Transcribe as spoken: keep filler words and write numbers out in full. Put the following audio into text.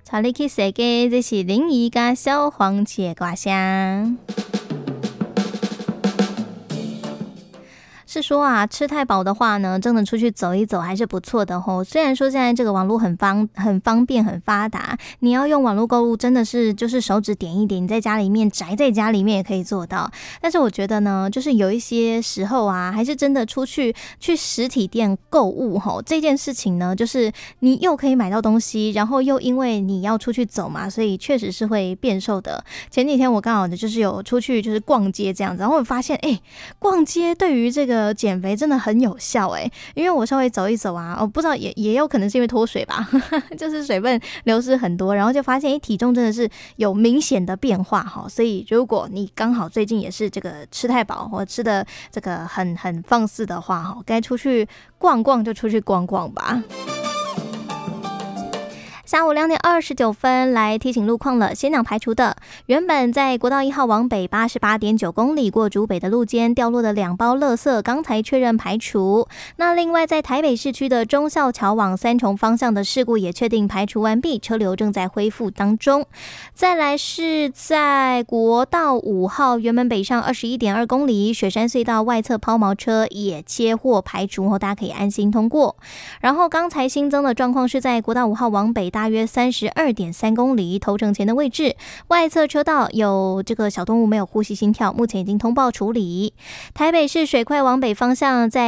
带你去世界，这是林怡甲小黄姐歌声。是说啊，吃太饱的话呢，真的出去走一走还是不错的吼。虽然说现在这个网络很方很方便很发达，你要用网络购物真的是就是手指点一点，你在家里面宅在家里面也可以做到。但是我觉得呢，就是有一些时候啊，还是真的出去去实体店购物吼，这件事情呢，就是你又可以买到东西，然后又因为你要出去走嘛，所以确实是会变瘦的。前几天我刚好的就是有出去就是逛街这样子，然后我发现哎、欸，逛街对于这个减肥真的很有效哎、欸，因为我稍微走一走啊，我不知道也也有可能是因为脱水吧，就是水分流失很多，然后就发现哎、欸，体重真的是有明显的变化哈。所以如果你刚好最近也是这个吃太饱或吃的这个很很放肆的话哈，该出去逛逛就出去逛逛吧。下午两点二十九分，来提醒路况了。先讲排除的，原本在国道一号往北八十八点九公里过竹北的路肩掉落的两包垃圾，刚才确认排除。那另外在台北市区的忠孝桥往三重方向的事故也确定排除完毕，车流正在恢复当中。再来是在国道五号原本北上二十一点二公里，雪山隧道外侧抛锚车也切获排除后，大家可以安心通过。然后刚才新增的状况是在国道五号往北大约三十二点三公里头城前的位置，外侧车道有这个小动物没有呼吸心跳，目前已经通报处理。台北市水快往北方向在